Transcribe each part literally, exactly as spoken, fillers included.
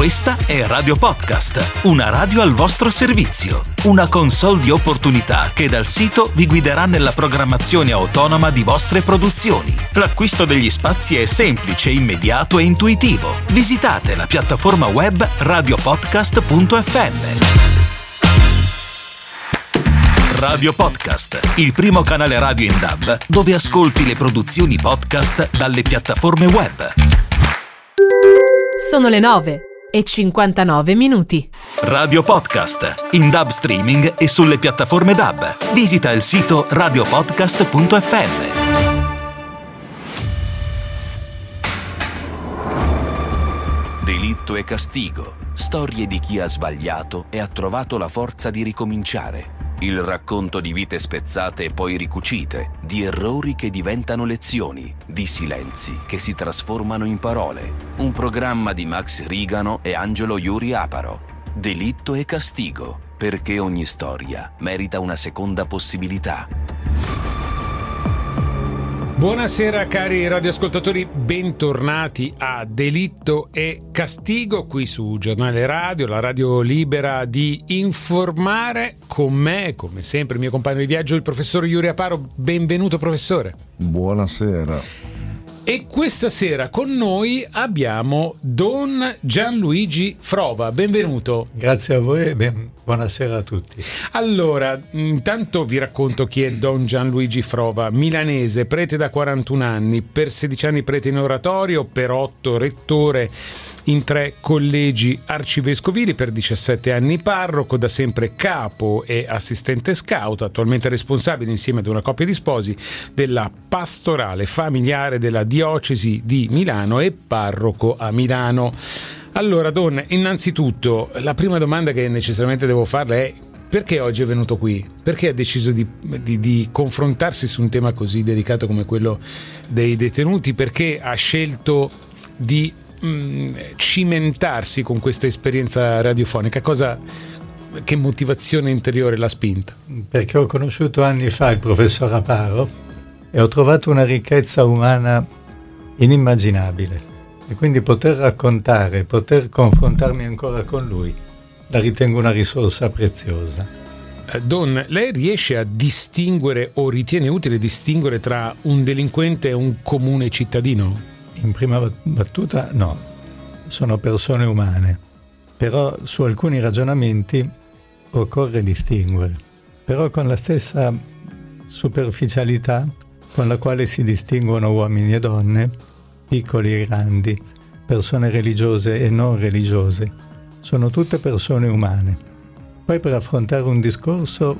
Questa è Radio Podcast, una radio al vostro servizio, una console di opportunità che dal sito vi guiderà nella programmazione autonoma di vostre produzioni. L'acquisto degli spazi è semplice, immediato e intuitivo. Visitate la piattaforma web radiopodcast punto effe emme. Radio Podcast, il primo canale radio in D A B dove ascolti le produzioni podcast dalle piattaforme web. Sono le nove e cinquantanove minuti. Radio Podcast, in D A B streaming e sulle piattaforme D A B. Visita il sito radiopodcast punto effe emme. Delitto e castigo, storie di chi ha sbagliato e ha trovato la forza di ricominciare. Il racconto di vite spezzate e poi ricucite, di errori che diventano lezioni, di silenzi che si trasformano in parole. Un programma di Max Rigano e Angelo Iuri Aparo. Delitto e castigo, perché ogni storia merita una seconda possibilità. Buonasera cari radioascoltatori, bentornati a Delitto e Castigo qui su Giornale Radio, la radio libera di informare. Con me, come sempre, il mio compagno di viaggio, il professor Iuri Aparo. Benvenuto professore. Buonasera. E questa sera con noi abbiamo Don Gianluigi Frova. Benvenuto. Grazie a voi e ben, buonasera a tutti. Allora, intanto vi racconto chi è Don Gianluigi Frova. Milanese, prete da quarantuno anni, per sedici anni prete in oratorio, per otto rettore in tre collegi arcivescovili, per diciassette anni parroco, da sempre capo e assistente scout, attualmente responsabile insieme ad una coppia di sposi della pastorale familiare della diocesi di Milano e parroco a Milano. Allora Don, innanzitutto la prima domanda che necessariamente devo farle è: perché oggi è venuto qui? Perché ha deciso di, di, di confrontarsi su un tema così delicato come quello dei detenuti? Perché ha scelto di cimentarsi con questa esperienza radiofonica? Cosa, che motivazione interiore l'ha spinta? Perché ho conosciuto anni fa il professor Aparo e ho trovato una ricchezza umana inimmaginabile, e quindi poter raccontare, poter confrontarmi ancora con lui, la ritengo una risorsa preziosa. Don, lei riesce a distinguere o ritiene utile distinguere tra un delinquente e un comune cittadino? In prima battuta no, sono persone umane, però su alcuni ragionamenti occorre distinguere, però con la stessa superficialità con la quale si distinguono uomini e donne, piccoli e grandi, persone religiose e non religiose, sono tutte persone umane. Poi per affrontare un discorso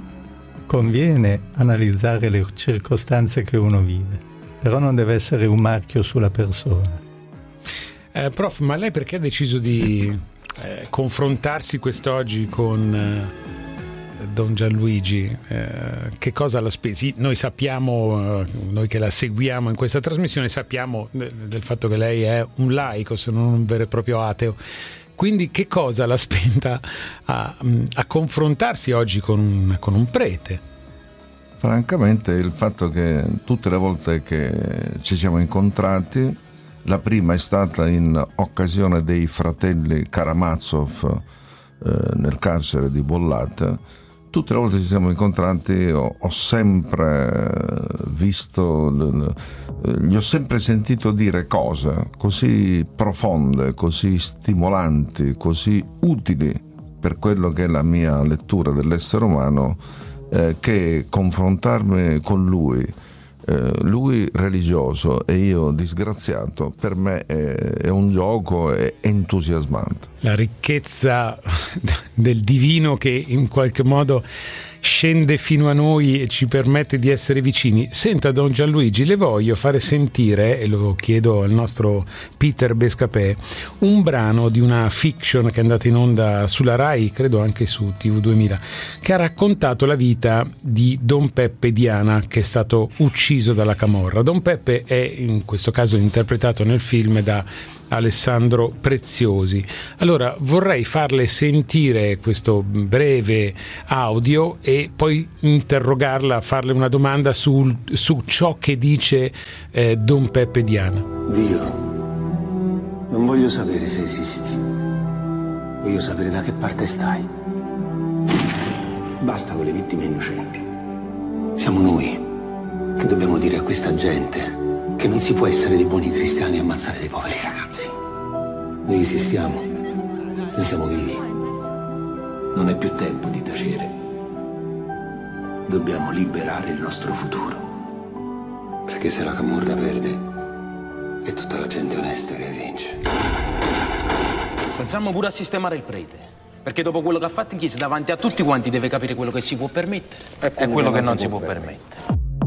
conviene analizzare le circostanze che uno vive, però non deve essere un marchio sulla persona. Eh, prof, ma lei perché ha deciso di eh, confrontarsi quest'oggi con eh, Don Gianluigi? Eh, che cosa l'ha spesa? Sì, noi sappiamo, eh, noi che la seguiamo in questa trasmissione, sappiamo de- del fatto che lei è un laico, se non un vero e proprio ateo. Quindi che cosa l'ha spinta a, a confrontarsi oggi con un, con un prete? Francamente il fatto che tutte le volte che ci siamo incontrati, la prima è stata in occasione dei fratelli Karamazov eh, nel carcere di Bollate, tutte le volte che ci siamo incontrati ho, ho sempre visto, gli ho sempre sentito dire cose così profonde, così stimolanti, così utili per quello che è la mia lettura dell'essere umano, Eh, che confrontarmi con lui, eh, lui religioso e io disgraziato, per me è, è un gioco, è entusiasmante. La ricchezza del divino che in qualche modo scende fino a noi e ci permette di essere vicini. Senta Don Gianluigi, le voglio fare sentire, e lo chiedo al nostro Peter Bescapè, un brano di una fiction che è andata in onda sulla Rai, credo anche su T V duemila, che ha raccontato la vita di Don Peppe Diana, che è stato ucciso dalla camorra. Don Peppe è in questo caso interpretato nel film da Alessandro Preziosi. Allora vorrei farle sentire questo breve audio e poi interrogarla, farle una domanda sul, su ciò che dice eh, Don Peppe Diana. Dio, non voglio sapere se esisti, Voglio sapere da che parte stai. Basta con le vittime innocenti. Siamo noi che dobbiamo dire a questa gente che non si può essere dei buoni cristiani e ammazzare dei poveri ragazzi. Noi esistiamo, noi siamo vivi. Non è più tempo di tacere. Dobbiamo liberare il nostro futuro. Perché se la camorra perde, è tutta la gente onesta che vince. Pensiamo pure a sistemare il prete, perché dopo quello che ha fatto in chiesa davanti a tutti quanti deve capire quello che si può permettere e, e quello che non si può permettere.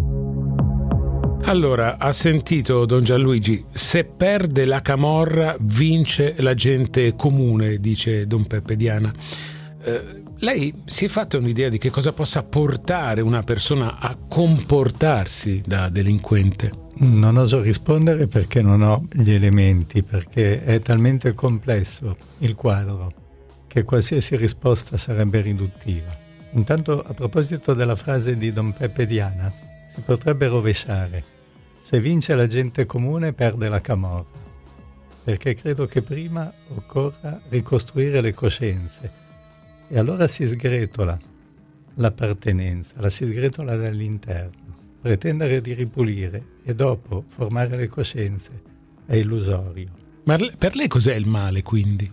Allora, ha sentito Don Gianluigi, se perde la camorra vince la gente comune, dice Don Peppe Diana. Eh, lei si è fatta un'idea di che cosa possa portare una persona a comportarsi da delinquente? Non oso rispondere perché non ho gli elementi, perché è talmente complesso il quadro che qualsiasi risposta sarebbe riduttiva. Intanto, a proposito della frase di Don Peppe Diana, si potrebbe rovesciare: se vince la gente comune perde la camorra, perché credo che prima occorra ricostruire le coscienze e allora si sgretola l'appartenenza, la si sgretola dall'interno. Pretendere di ripulire e dopo formare le coscienze è illusorio. Ma per lei cos'è il male, quindi?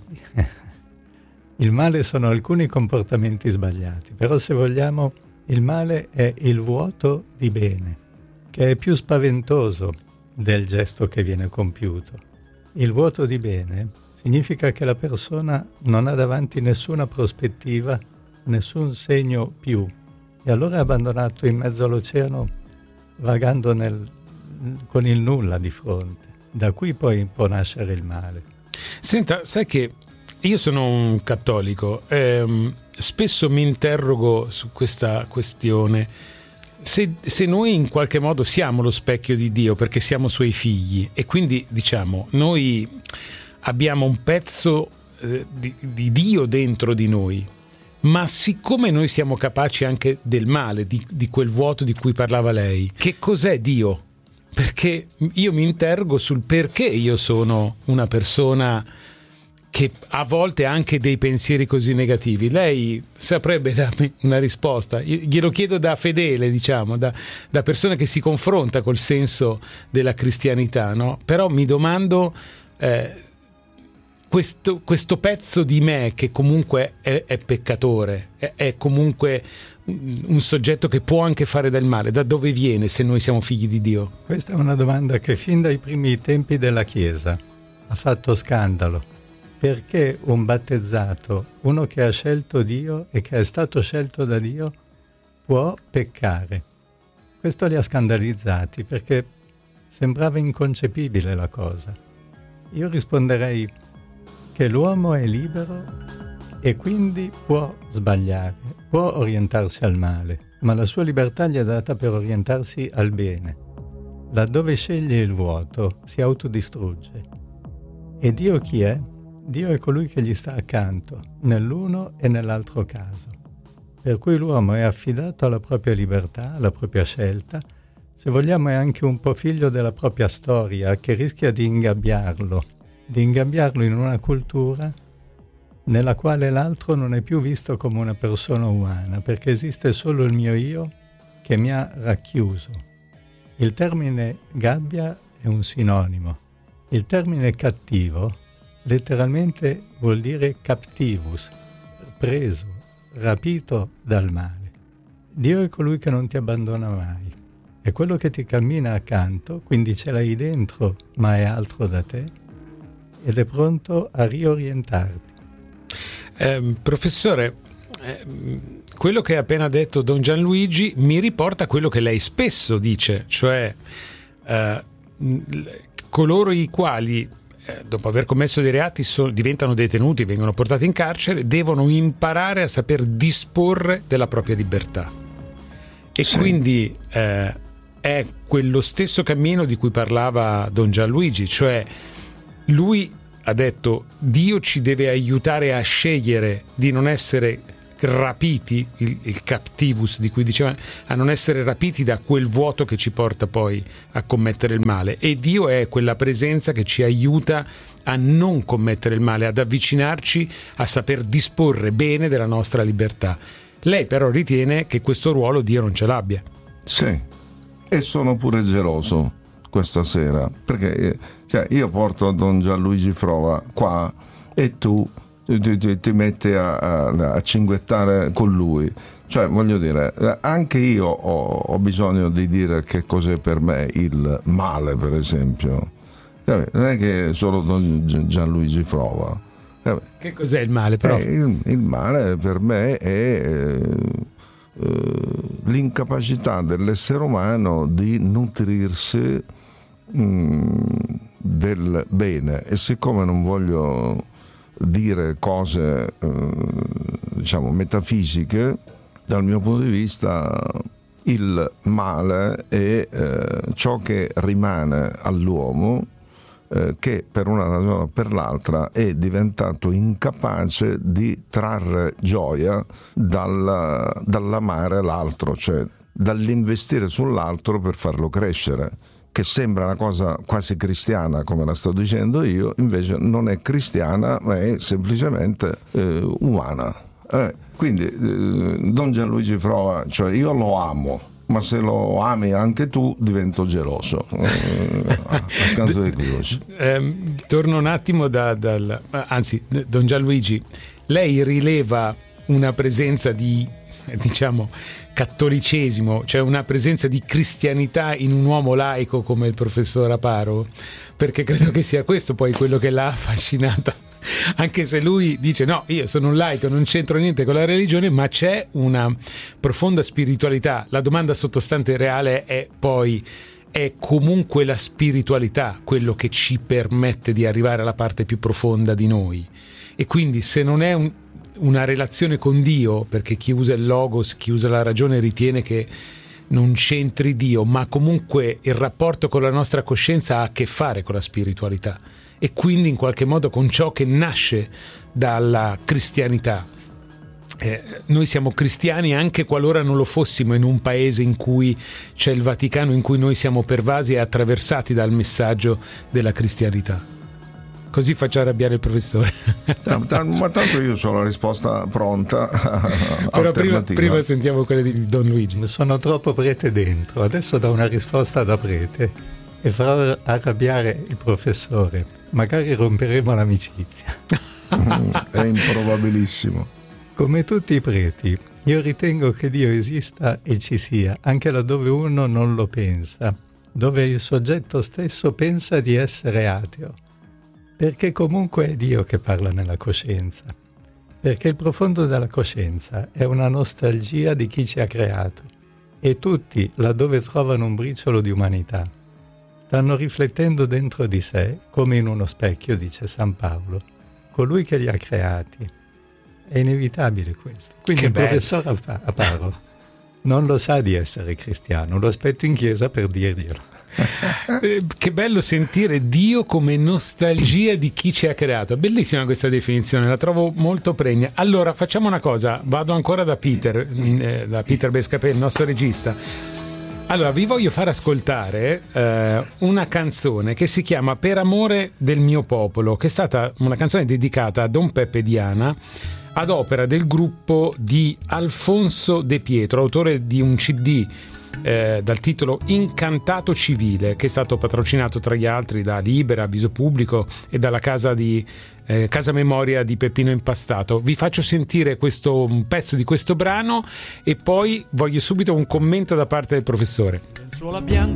Il male sono alcuni comportamenti sbagliati, però se vogliamo il male è il vuoto di bene, che è più spaventoso del gesto che viene compiuto. Il vuoto di bene significa che la persona non ha davanti nessuna prospettiva, nessun segno più, e allora è abbandonato in mezzo all'oceano vagando nel, con il nulla di fronte. Da qui poi può nascere il male. Senta, sai che io sono un cattolico, ehm, spesso mi interrogo su questa questione. Se, se noi in qualche modo siamo lo specchio di Dio perché siamo suoi figli e quindi diciamo noi abbiamo un pezzo eh, di, di Dio dentro di noi, ma siccome noi siamo capaci anche del male, di, di quel vuoto di cui parlava lei, che cos'è Dio? Perché io mi interrogo sul perché io sono una persona che a volte ha anche dei pensieri così negativi. Lei saprebbe darmi una risposta? Glielo chiedo da fedele, diciamo, da, da persona che si confronta col senso della cristianità, no? Però mi domando... Eh, Questo, questo pezzo di me che comunque è, è peccatore, è, è comunque un soggetto che può anche fare del male, da dove viene se noi siamo figli di Dio? Questa è una domanda che fin dai primi tempi della Chiesa ha fatto scandalo. Perché un battezzato, uno che ha scelto Dio e che è stato scelto da Dio, può peccare? Questo li ha scandalizzati perché sembrava inconcepibile la cosa. Io risponderei che l'uomo è libero e quindi può sbagliare, può orientarsi al male, ma la sua libertà gli è data per orientarsi al bene. Laddove sceglie il vuoto si autodistrugge. E Dio chi è? Dio è colui che gli sta accanto, nell'uno e nell'altro caso. Per cui l'uomo è affidato alla propria libertà, alla propria scelta. Se vogliamo è anche un po' figlio della propria storia che rischia di ingabbiarlo, di ingabbiarlo in una cultura nella quale l'altro non è più visto come una persona umana, perché esiste solo il mio io che mi ha racchiuso. Il termine gabbia è un sinonimo. Il termine cattivo letteralmente vuol dire captivus, preso, rapito dal male. Dio è colui che non ti abbandona mai. È quello che ti cammina accanto, quindi ce l'hai dentro, ma è altro da te, ed è pronto a riorientarti. Eh, professore, eh, quello che ha appena detto Don Gianluigi mi riporta a quello che lei spesso dice, cioè eh, coloro i quali eh, dopo aver commesso dei reati so, diventano detenuti, vengono portati in carcere, devono imparare a saper disporre della propria libertà. E sì. Quindi eh, è quello stesso cammino di cui parlava Don Gianluigi, cioè lui ha detto Dio ci deve aiutare a scegliere di non essere rapiti, il, il captivus di cui diceva, a non essere rapiti da quel vuoto che ci porta poi a commettere il male. E Dio è quella presenza che ci aiuta a non commettere il male, ad avvicinarci, a saper disporre bene della nostra libertà. Lei però ritiene che questo ruolo Dio non ce l'abbia. Sì, e sono pure geloso questa sera, perché cioè, io porto Don Gianluigi Frova qua e tu ti, ti, ti metti a, a, a cinguettare con lui. Cioè, voglio dire, anche io ho, ho bisogno di dire che cos'è per me il male, per esempio. Non è che solo Don Gianluigi Frova. Che cos'è il male, però? Eh, il, il male per me è eh, eh, l'incapacità dell'essere umano di nutrirsi mh, del bene. E siccome non voglio dire cose eh, diciamo metafisiche, dal mio punto di vista il male è eh, ciò che rimane all'uomo che per una ragione o per l'altra è diventato incapace di trarre gioia dal, dall'amare l'altro, cioè dall'investire sull'altro per farlo crescere, che sembra una cosa quasi cristiana come la sto dicendo io, invece non è cristiana ma è semplicemente eh, umana. Eh, quindi eh, Don Gianluigi Frova, cioè io lo amo, ma se lo ami anche tu divento geloso. A scanso di cose. Eh, torno un attimo da, dal anzi Don Gianluigi, lei rileva una presenza di, diciamo, cattolicesimo, cioè una presenza di cristianità in un uomo laico come il professor Aparo, perché credo che sia questo poi quello che l'ha affascinata, anche se lui dice no, io sono un laico, non c'entro niente con la religione, ma c'è una profonda spiritualità. La domanda sottostante reale è poi: è comunque la spiritualità quello che ci permette di arrivare alla parte più profonda di noi? E quindi se non è un, una relazione con Dio, perché chi usa il logos, chi usa la ragione ritiene che non c'entri Dio, ma comunque il rapporto con la nostra coscienza ha a che fare con la spiritualità e quindi in qualche modo con ciò che nasce dalla cristianità. Eh, noi siamo cristiani anche qualora non lo fossimo in un paese in cui c'è il Vaticano, in cui noi siamo pervasi e attraversati dal messaggio della cristianità. Così faccio arrabbiare il professore. Ma tanto io ho la risposta pronta. Però prima, prima sentiamo quelle di Don Luigi. Sono troppo prete dentro, adesso do una risposta da prete e farò arrabbiare il professore. Magari romperemo l'amicizia. È improbabilissimo. Come tutti i preti, io ritengo che Dio esista e ci sia, anche laddove uno non lo pensa, dove il soggetto stesso pensa di essere ateo. Perché comunque è Dio che parla nella coscienza. Perché il profondo della coscienza è una nostalgia di chi ci ha creato. E tutti, laddove trovano un briciolo di umanità, stanno riflettendo dentro di sé, come in uno specchio, dice San Paolo, colui che li ha creati. È inevitabile questo. Quindi che il bello. professor Aparo non lo sa di essere cristiano, lo aspetto in chiesa per dirglielo. Eh, che bello sentire Dio come nostalgia di chi ci ha creato. Bellissima questa definizione, la trovo molto pregna. Allora facciamo una cosa, vado ancora da Peter, eh, da Peter Bescapè, il nostro regista. Allora vi voglio far ascoltare eh, una canzone che si chiama Per amore del mio popolo, che è stata una canzone dedicata a Don Peppe Diana ad opera del gruppo di Alfonso De Pietro, autore di un C D Eh, dal titolo Incantato Civile, che è stato patrocinato tra gli altri da Libera, Avviso Pubblico e dalla casa di eh, Casa Memoria di Peppino Impastato. Vi faccio sentire questo, un pezzo di questo brano e poi voglio subito un commento da parte del professore.